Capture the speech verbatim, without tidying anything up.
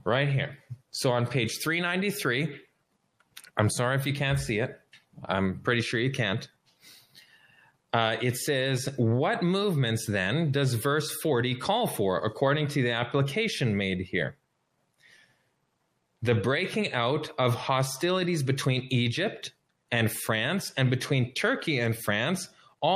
right here. So on page three ninety-three, I'm sorry if you can't see it. I'm pretty sure you can't. Uh, it says, what movements then does verse forty call for according to the application made here? The breaking out of hostilities between Egypt and France and between Turkey and France